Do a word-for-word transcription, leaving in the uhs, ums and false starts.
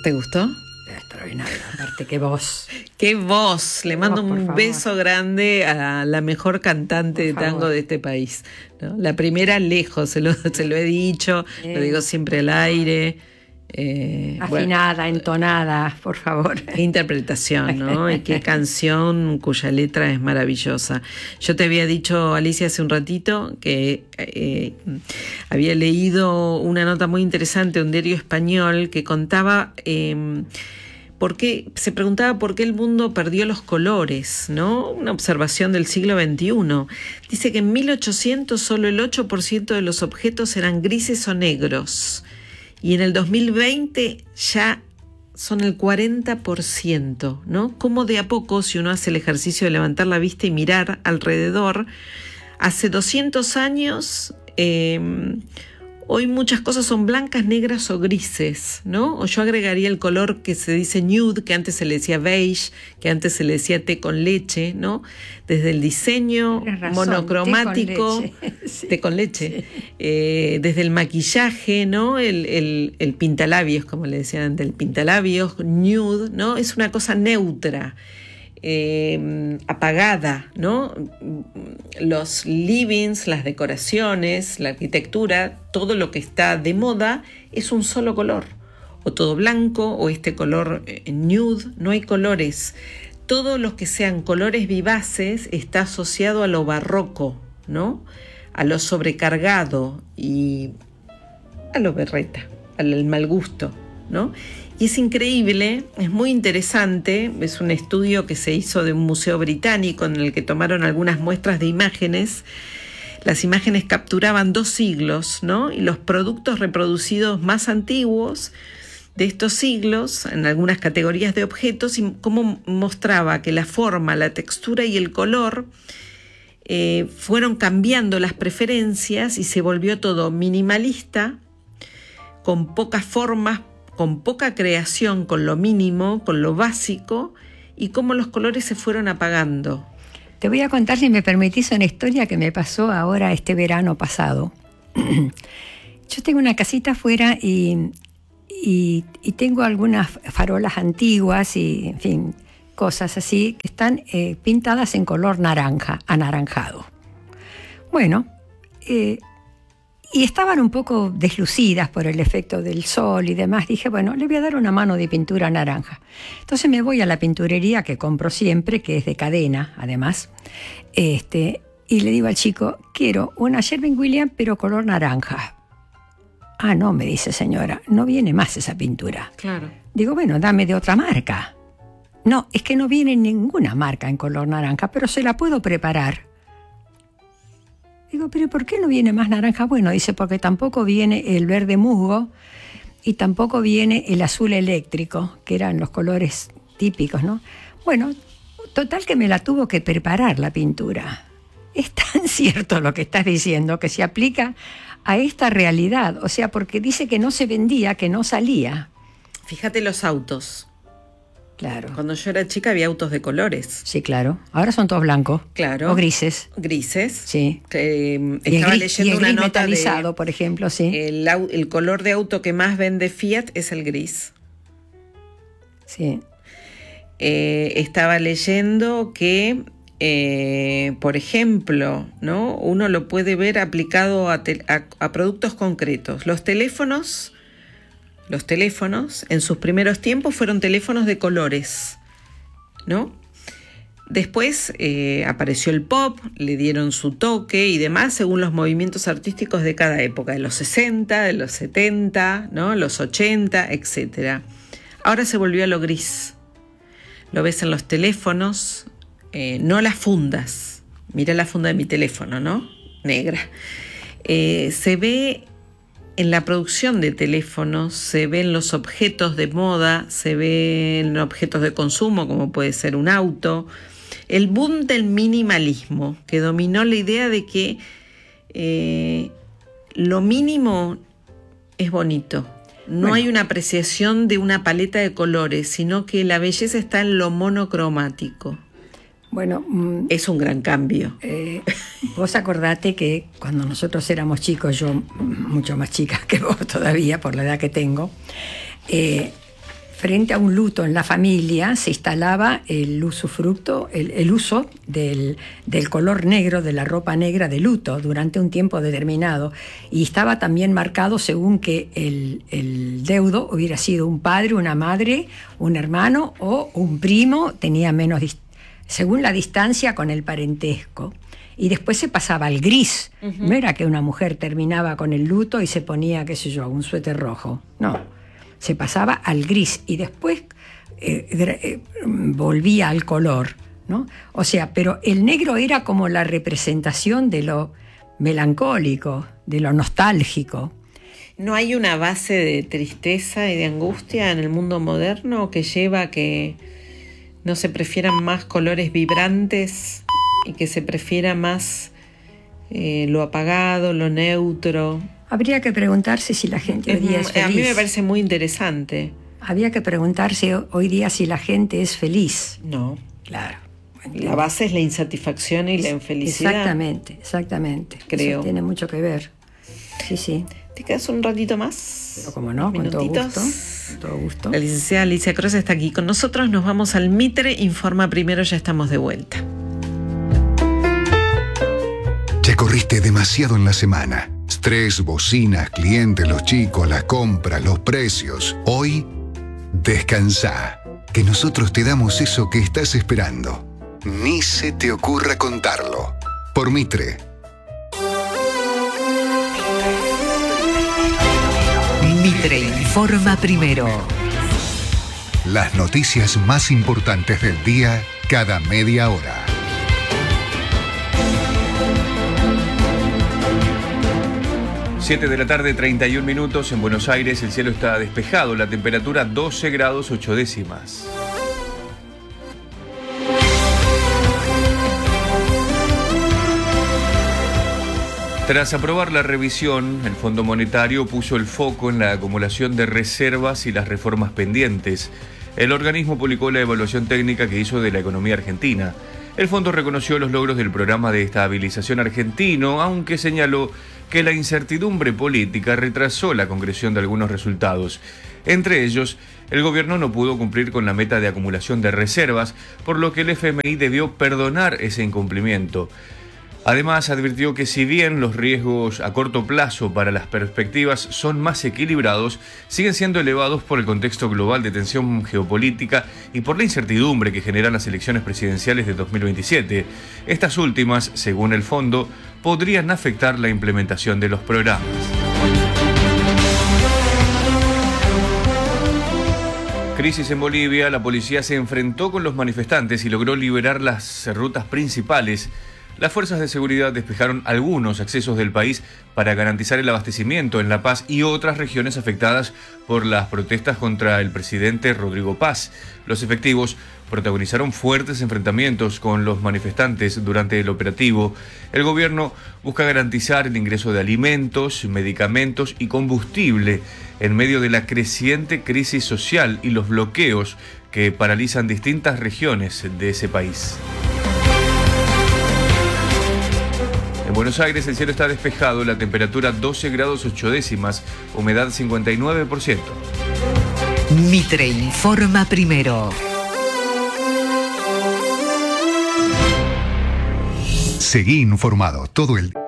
¿Te gustó? Extraordinario, aparte, qué voz. ¡Qué voz! Le mando voz, un beso grande a la mejor cantante de tango de este país, ¿no? La primera lejos, se lo, se lo he dicho, eh, lo digo siempre al aire. Eh, Afinada, bueno, entonada, por favor. Qué interpretación, ¿no? Y qué canción cuya letra es maravillosa. Yo te había dicho, Alicia, hace un ratito que eh, había leído una nota muy interesante de un diario español que contaba eh, por qué, se preguntaba por qué el mundo perdió los colores, ¿no? Una observación del siglo veintiuno. Dice que en mil ochocientos solo el ocho por ciento de los objetos eran grises o negros. Y en el dos mil veinte ya son el cuarenta por ciento, ¿no? Como de a poco, si uno hace el ejercicio de levantar la vista y mirar alrededor, hace doscientos años, eh, hoy muchas cosas son blancas, negras o grises, ¿no? O yo agregaría el color que se dice nude, que antes se le decía beige, que antes se le decía té con leche, ¿no? Desde el diseño razón, monocromático, té con leche, sí, té con leche. Sí. Eh, desde el maquillaje, ¿no? El, el, el pintalabios, como le decían antes, el pintalabios, nude, ¿no? Es una cosa neutra. Eh, apagada, ¿no? Los livings, las decoraciones, la arquitectura, todo lo que está de moda es un solo color, o todo blanco o este color eh, nude, no hay colores. Todo lo que sean colores vivaces está asociado a lo barroco, ¿no? A lo sobrecargado y a lo berreta, al mal gusto, ¿no? Y es increíble, es muy interesante, es un estudio que se hizo de un museo británico en el que tomaron algunas muestras de imágenes. Las imágenes capturaban dos siglos, ¿no? Y los productos reproducidos más antiguos de estos siglos, en algunas categorías de objetos, y cómo mostraba que la forma, la textura y el color eh, fueron cambiando las preferencias y se volvió todo minimalista, con pocas formas, con poca creación, con lo mínimo, con lo básico, y cómo los colores se fueron apagando. Te voy a contar, si me permitís, una historia que me pasó ahora este verano pasado. Yo tengo una casita afuera y, y, y tengo algunas farolas antiguas y, en fin, cosas así que están eh, pintadas en color naranja, anaranjado. Bueno, eh, y estaban un poco deslucidas por el efecto del sol y demás. Dije, bueno, le voy a dar una mano de pintura naranja. Entonces me voy a la pinturería que compro siempre, que es de cadena, además, este, y le digo al chico, quiero una Sherwin-Williams, pero color naranja. Ah, no, me dice, señora, no viene más esa pintura. Claro. Digo, bueno, dame de otra marca. No, es que no viene ninguna marca en color naranja, pero se la puedo preparar. Digo, pero ¿por qué no viene más naranja? Bueno, dice, porque tampoco viene el verde musgo y tampoco viene el azul eléctrico, que eran los colores típicos, ¿no? Bueno, total que me la tuvo que preparar la pintura. Es tan cierto lo que estás diciendo que se aplica a esta realidad. O sea, porque dice que no se vendía, que no salía. Fíjate los autos. Claro. Cuando yo era chica había autos de colores. Sí, claro. Ahora son todos blancos. Claro. O grises. Grises. Sí. Eh, estaba gris, leyendo y el una gris nota metalizado, de, por ejemplo, sí. El, el color de auto que más vende Fiat es el gris. Sí. Eh, estaba leyendo que, eh, por ejemplo, ¿no? Uno lo puede ver aplicado a, te, a, a productos concretos. Los teléfonos... Los teléfonos, en sus primeros tiempos, fueron teléfonos de colores, ¿no? Después eh, apareció el pop, le dieron su toque y demás según los movimientos artísticos de cada época, de los sesenta, de los setenta, ¿no? Los ochenta, etcétera. Ahora se volvió a lo gris. Lo ves en los teléfonos, eh, no las fundas. Mira la funda de mi teléfono, ¿no? Negra. Eh, se ve... En la producción de teléfonos se ven los objetos de moda, se ven objetos de consumo como puede ser un auto. El boom del minimalismo, que dominó la idea de que eh, lo mínimo es bonito. No bueno. hay una apreciación de una paleta de colores, sino que la belleza está en lo monocromático. Bueno, mm, es un gran cambio. Eh, vos acordate que cuando nosotros éramos chicos, yo mucho más chica que vos todavía, por la edad que tengo, eh, frente a un luto en la familia se instalaba el usufructo, el, el uso del, del color negro, de la ropa negra de luto durante un tiempo determinado. Y estaba también marcado según que el, el deudo hubiera sido un padre, una madre, un hermano o un primo, tenía menos, según la distancia con el parentesco. Y después se pasaba al gris. Uh-huh. No era que una mujer terminaba con el luto y se ponía, qué sé yo, un suéter rojo. No. Se pasaba al gris y después eh, eh, volvía al color, ¿no? O sea, pero el negro era como la representación de lo melancólico, de lo nostálgico. ¿No hay una base de tristeza y de angustia en el mundo moderno que lleva a que no se prefieran más colores vibrantes y que se prefiera más eh, lo apagado, lo neutro? Habría que preguntarse si la gente hoy día es feliz. A mí me parece muy interesante. Habría que preguntarse hoy día si la gente es feliz. No. Claro. La base es la insatisfacción y la infelicidad. Exactamente, exactamente. Creo. Eso tiene mucho que ver. Sí, sí. ¿Te quedas un ratito más? Pero como no, con todo gusto. Con todo gusto. La licenciada Alicia Croce está aquí con nosotros. Nos vamos al Mitre Informa Primero, ya estamos de vuelta. Ya corriste demasiado en la semana. Estrés, bocinas, clientes, los chicos, las compras, los precios. Hoy, descansá, que nosotros te damos eso que estás esperando. Ni se te ocurra contarlo. Por Mitre. Mitre Informa Primero. Las noticias más importantes del día cada media hora. siete de la tarde, treinta y un minutos. En Buenos Aires el cielo está despejado, la temperatura doce grados ocho décimas. Tras aprobar la revisión, el Fondo Monetario puso el foco en la acumulación de reservas y las reformas pendientes. El organismo publicó la evaluación técnica que hizo de la economía argentina. El fondo reconoció los logros del programa de estabilización argentino, aunque señaló que la incertidumbre política retrasó la concreción de algunos resultados. Entre ellos, el gobierno no pudo cumplir con la meta de acumulación de reservas, por lo que el F M I debió perdonar ese incumplimiento. Además, advirtió que si bien los riesgos a corto plazo para las perspectivas son más equilibrados, siguen siendo elevados por el contexto global de tensión geopolítica y por la incertidumbre que generan las elecciones presidenciales de dos mil veintisiete. Estas últimas, según el fondo, podrían afectar la implementación de los programas. Crisis en Bolivia, la policía se enfrentó con los manifestantes y logró liberar las rutas principales. Las fuerzas de seguridad despejaron algunos accesos del país para garantizar el abastecimiento en La Paz y otras regiones afectadas por las protestas contra el presidente Rodrigo Paz. Los efectivos protagonizaron fuertes enfrentamientos con los manifestantes durante el operativo. El gobierno busca garantizar el ingreso de alimentos, medicamentos y combustible en medio de la creciente crisis social y los bloqueos que paralizan distintas regiones de ese país. En Buenos Aires el cielo está despejado, la temperatura doce grados ocho décimas, humedad cincuenta y nueve por ciento. Mitre Informa Primero. Seguí informado todo el